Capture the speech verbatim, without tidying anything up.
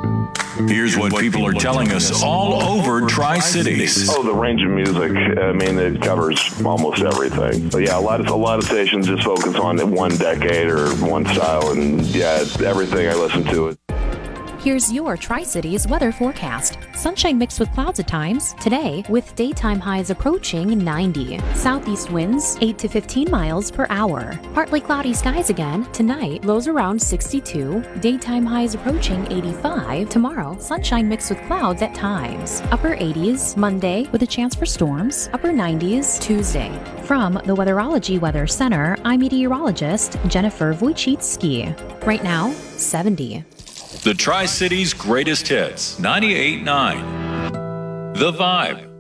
Here's what people are telling us all over Tri-Cities. Oh, the range of music. I mean, it covers almost everything. But yeah, a lot of a lot of stations just focus on one decade or one style, and yeah, everything I listen to. Here's your Tri-Cities weather forecast. Sunshine mixed with clouds at times today, with daytime highs approaching ninety. Southeast winds eight to fifteen miles per hour. Partly cloudy skies again tonight, lows around sixty-two. Daytime highs approaching eighty-five. Tomorrow, sunshine mixed with clouds at times. Upper eighties Monday with a chance for storms. Upper nineties Tuesday. From the Weatherology Weather Center, I'm meteorologist Jennifer Wojcicki. Right now, seventy. The Tri-Cities greatest hits, ninety-eight point nine. The Vibe.